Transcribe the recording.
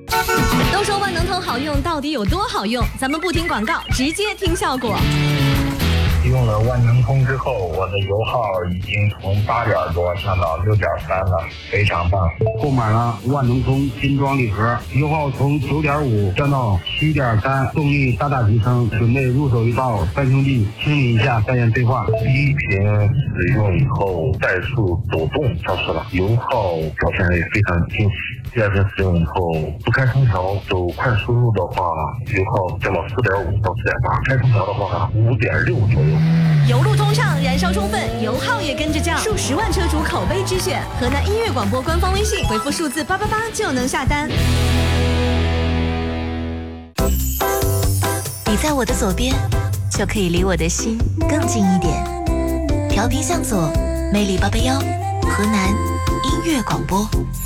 都说万能通好用，到底有多好用？咱们不听广告，直接听效果。 用了万能通之后，我的油耗已经从8点多降到6.3了，非常棒。 购买了万能通精装礼盒，油耗从9.5降到7.3，动力大大提升。准备入手一包三兄弟清理一下，再言退化。 第一瓶使用以后，怠速抖动消失了，油耗表现也非常惊喜。第二瓶使用以后，不开空调走快输入的话，油耗降到4.5到4.8，开空调的话5.6左右。 油路通畅，燃烧充分，油耗也跟着降，数10万车主口碑之选。河南音乐广播官方微信回复数字888就能下单。 你在我的左边，就可以离我的心更近一点。调频向左，魅力881，河南音乐广播。